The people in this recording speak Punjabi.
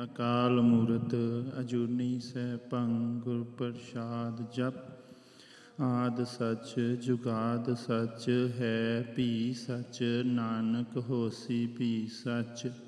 ਅਕਾਲ ਮੂਰਤ ਅਜੂਨੀ ਸੈਭੰ ਗੁਰ ਪ੍ਰਸਾਦ ਜਪ। ਆਦਿ ਸੱਚ ਜੁਗਾਦ ਸੱਚ ਹੈ ਭੀ ਸੱਚ, ਨਾਨਕ ਹੋਸੀ ਭੀ ਸੱਚ।